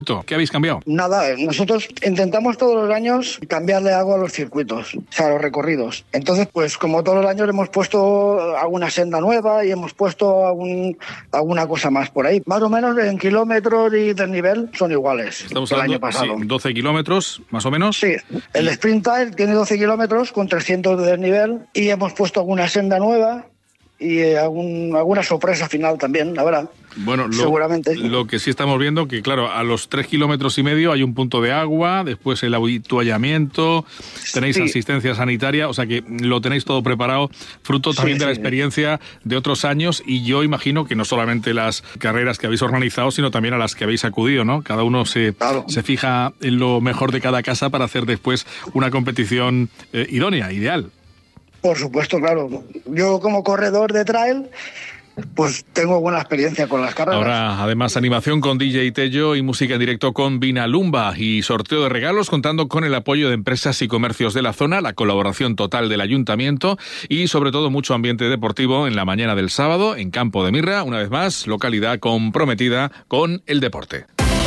¿Qué habéis cambiado? Nada, nosotros intentamos todos los años cambiarle algo a los circuitos, o sea, a los recorridos. Entonces, pues como todos los años hemos puesto alguna senda nueva y hemos puesto alguna cosa más por ahí. Más o menos en kilómetros y desnivel son iguales. Estamos el hablando, año pasado. sí, 12 kilómetros, más o menos. Sí, el Sprint Trail tiene 12 kilómetros con 300 de desnivel y hemos puesto alguna senda nueva y alguna sorpresa final también, la verdad. Bueno, seguramente. Lo que sí estamos viendo que, claro, a los 3,5 kilómetros hay un punto de agua, después el avituallamiento, tenéis asistencia sanitaria, o sea que lo tenéis todo preparado, fruto también de la experiencia de otros años, y yo imagino que no solamente las carreras que habéis organizado, sino también a las que habéis acudido, ¿no? Cada uno se fija en lo mejor de cada casa para hacer después una competición idónea, ideal. Por supuesto, claro. Yo como corredor de trail, pues tengo buena experiencia con las carreras. Ahora, además, animación con DJ Tello y música en directo con Vinalumba y sorteo de regalos contando con el apoyo de empresas y comercios de la zona, la colaboración total del ayuntamiento y, sobre todo, mucho ambiente deportivo en la mañana del sábado en Campo de Mirra, una vez más, localidad comprometida con el deporte.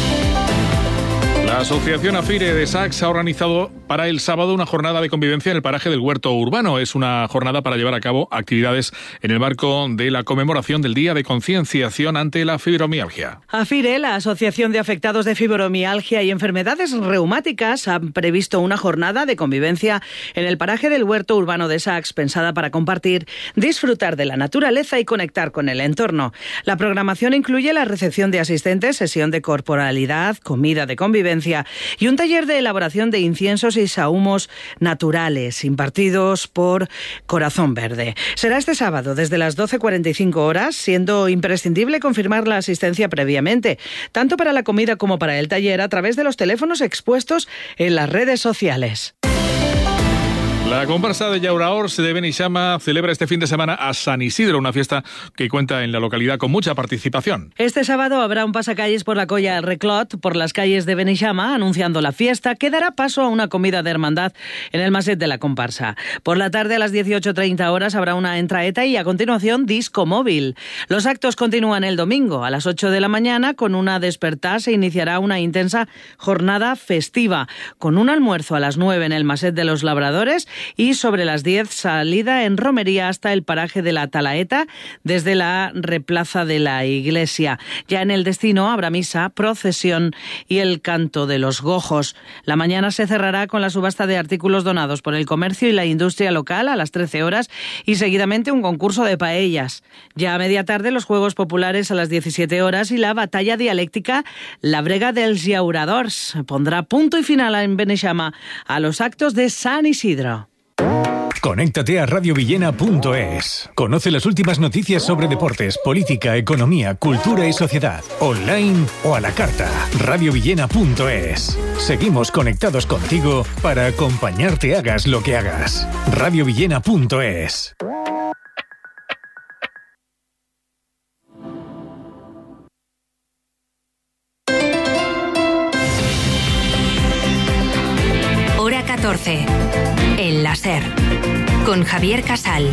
La Asociación AFIRE de Sacs ha organizado para el sábado una jornada de convivencia en el paraje del Huerto Urbano. Es una jornada para llevar a cabo actividades en el marco de la conmemoración del Día de Concienciación ante la Fibromialgia. AFIRE, la Asociación de Afectados de Fibromialgia y Enfermedades Reumáticas, ha previsto una jornada de convivencia en el paraje del Huerto Urbano de Sacs, pensada para compartir, disfrutar de la naturaleza y conectar con el entorno. La programación incluye la recepción de asistentes, sesión de corporalidad, comida de convivencia y un taller de elaboración de inciensos y sahumos naturales impartidos por Corazón Verde. Será este sábado desde las 12:45 horas, siendo imprescindible confirmar la asistencia previamente, tanto para la comida como para el taller, a través de los teléfonos expuestos en las redes sociales. La comparsa de Llauraors de Beneixama celebra este fin de semana a San Isidro, una fiesta que cuenta en la localidad con mucha participación. Este sábado habrá un pasacalles por la Colla del Reclot, por las calles de Beneixama, anunciando la fiesta, que dará paso a una comida de hermandad en el maset de la comparsa. Por la tarde, a las 18:30 horas, habrá una entraeta y a continuación disco móvil. Los actos continúan el domingo. A las 8 de la mañana, con una despertar, se iniciará una intensa jornada festiva, con un almuerzo a las 9 en el maset de los Labradores y sobre las 10 salida en romería hasta el paraje de la Talaeta desde la replaza de la iglesia. Ya en el destino habrá misa, procesión y el canto de los gojos. La mañana se cerrará con la subasta de artículos donados por el comercio y la industria local a las 13 horas y seguidamente un concurso de paellas. Ya a media tarde los Juegos Populares a las 17 horas y la batalla dialéctica La Brega dels Llauradors pondrá punto y final en Beneixama a los actos de San Isidro. Conéctate a radiovillena.es. Conoce las últimas noticias sobre deportes, política, economía, cultura y sociedad. Online o a la carta. radiovillena.es. Seguimos conectados contigo para acompañarte hagas lo que hagas. radiovillena.es. Hora 14. El láser. Con Javier Casal.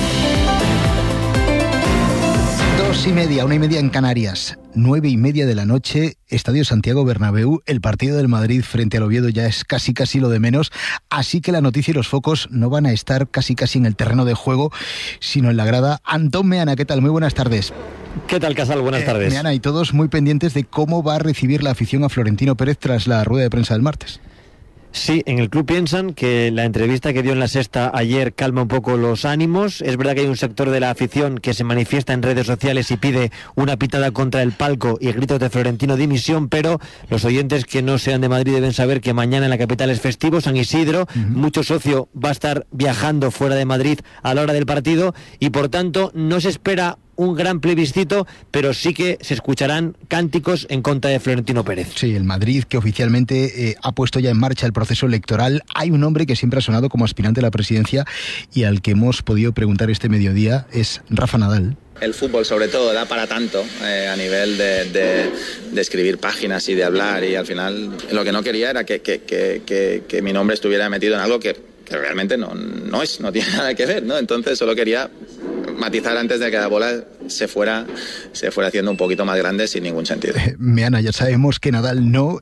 2:30, 1:30 en Canarias. 9:30 de la noche, Estadio Santiago Bernabéu. El partido del Madrid frente al Oviedo ya es casi lo de menos. Así que la noticia y los focos no van a estar casi en el terreno de juego, sino en la grada. Antón Meana, ¿qué tal? Muy buenas tardes. ¿Qué tal, Casal? Buenas tardes. Meana, y todos muy pendientes de cómo va a recibir la afición a Florentino Pérez tras la rueda de prensa del martes. Sí, en el club piensan que la entrevista que dio en La Sexta ayer calma un poco los ánimos. Es verdad que hay un sector de la afición que se manifiesta en redes sociales y pide una pitada contra el palco y gritos de Florentino dimisión, pero los oyentes que no sean de Madrid deben saber que mañana en la capital es festivo, San Isidro, mucho socio va a estar viajando fuera de Madrid a la hora del partido y por tanto no se espera un gran plebiscito, pero sí que se escucharán cánticos en contra de Florentino Pérez. Sí, el Madrid, que oficialmente ha puesto ya en marcha el proceso electoral. Hay un hombre que siempre ha sonado como aspirante a la presidencia y al que hemos podido preguntar este mediodía, es Rafa Nadal. El fútbol sobre todo da para tanto a nivel de escribir páginas y de hablar, y al final lo que no quería era que mi nombre estuviera metido en algo que realmente no tiene nada que ver, ¿no? Entonces solo quería matizar antes de que la bola se fuera haciendo un poquito más grande sin ningún sentido. Meana, ya sabemos que Nadal no